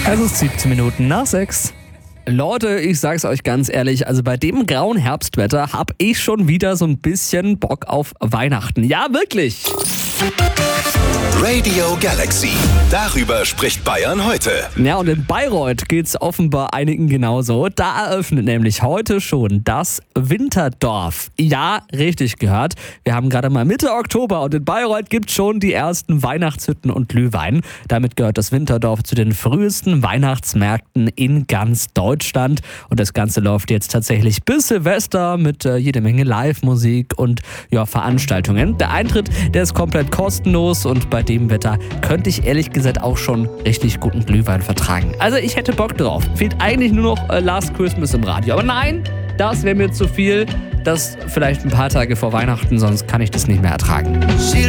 Es ist 17 Minuten nach 6. Leute, ich sag's euch ganz ehrlich, also bei dem grauen Herbstwetter hab ich schon wieder so ein bisschen Bock auf Weihnachten. Ja, wirklich. Radio Galaxy. Darüber spricht Bayern heute. Ja, und in Bayreuth geht's offenbar einigen genauso. Da eröffnet nämlich heute schon das Winterdorf. Ja, richtig gehört. Wir haben gerade mal Mitte Oktober und in Bayreuth gibt's schon die ersten Weihnachtshütten und Glühwein. Damit gehört das Winterdorf zu den frühesten Weihnachtsmärkten in ganz Deutschland. Und das Ganze läuft jetzt tatsächlich bis Silvester mit jede Menge Live-Musik und Veranstaltungen. Der Eintritt, der ist komplett kostenlos und bei dem Wetter könnte ich ehrlich gesagt auch schon richtig guten Glühwein vertragen. Also ich hätte Bock drauf. Fehlt eigentlich nur noch Last Christmas im Radio. Aber nein, das wäre mir zu viel. Das vielleicht ein paar Tage vor Weihnachten, sonst kann ich das nicht mehr ertragen.